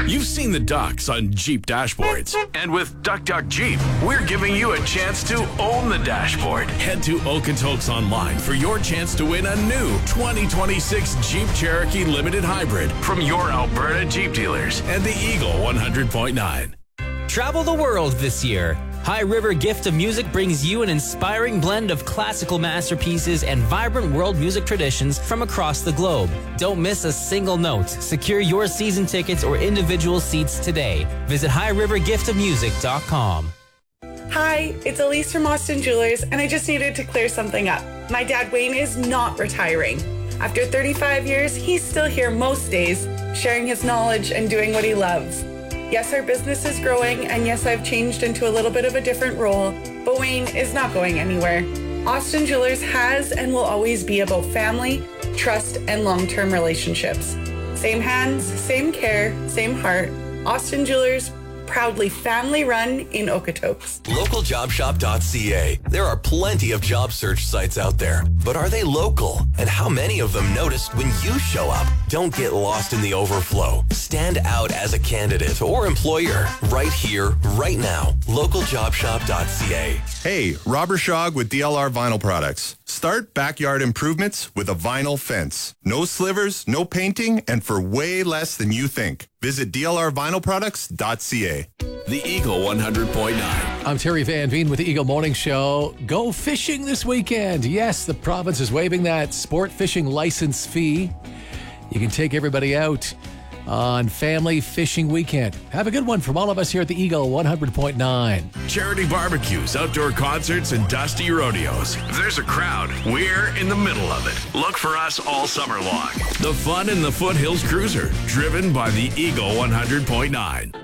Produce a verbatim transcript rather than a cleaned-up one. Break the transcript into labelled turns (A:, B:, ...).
A: You've seen the ducks on Jeep dashboards. And with Duck Duck Jeep, we're giving you a chance to own the dashboard. Head to Okotoks Online for your chance to win a new twenty twenty-six Jeep Cherokee Limited Hybrid from your Alberta Jeep dealers and the Eagle one hundred point nine.
B: Travel the world this year. High River Gift of Music brings you an inspiring blend of classical masterpieces and vibrant world music traditions from across the globe. Don't miss a single note. Secure your season tickets or individual seats today. Visit high river gift of music dot com.
C: Hi, it's Elise from Austin Jewelers, and I just needed to clear something up. My dad Wayne is not retiring. After thirty-five years, he's still here most days, sharing his knowledge and doing what he loves. Yes, our business is growing, and yes, I've changed into a little bit of a different role, but Wayne is not going anywhere. Austin Jewelers has and will always be about family, trust, and long-term relationships. Same hands, same care, same heart. Austin Jewelers, proudly family-run in Okotoks.
D: local job shop dot c a. There are plenty of job search sites out there, but are they local? And how many of them noticed when you show up? Don't get lost in the overflow. Stand out as a candidate or employer right here, right now. local job shop dot c a.
E: Hey, Robert Shog with D L R Vinyl Products. Start backyard improvements with a vinyl fence. No slivers, no painting, and for way less than you think. Visit D L R vinyl products dot c a.
A: The Eagle one hundred point nine.
F: I'm Terry Van Veen with the Eagle Morning Show. Go fishing this weekend. Yes, the province is waiving that sport fishing license fee. You can take everybody out on Family Fishing Weekend. Have a good one from all of us here at the Eagle one hundred point nine.
A: Charity barbecues, outdoor concerts, and dusty rodeos. If there's a crowd, we're in the middle of it. Look for us all summer long. The fun in the Foothills Cruiser, driven by the Eagle one hundred point nine.